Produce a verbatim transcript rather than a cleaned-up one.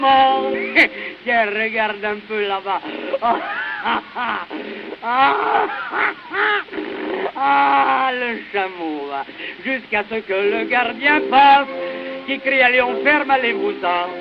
Tiens, regarde un peu là-bas. Ah, ah, ah, ah, ah, le chameau va, jusqu'à ce que le gardien passe, qui crie allez on ferme, allez-vous-en.